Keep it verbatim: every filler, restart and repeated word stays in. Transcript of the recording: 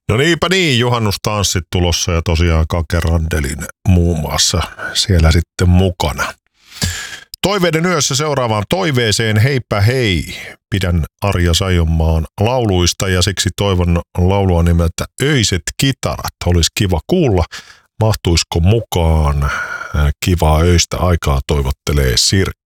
No niinpä niin, juhannustanssit tulossa ja tosiaan Kake Randelin muun muassa siellä sitten mukana. Toiveiden yössä seuraavaan toiveeseen heipä hei. Pidän Arja Saijonmaan lauluista ja siksi toivon laulua nimeltä Öiset kitarat. Olisi kiva kuulla. Mahtuisiko mukaan? Kivaa öistä aikaa toivottelee Sirkka.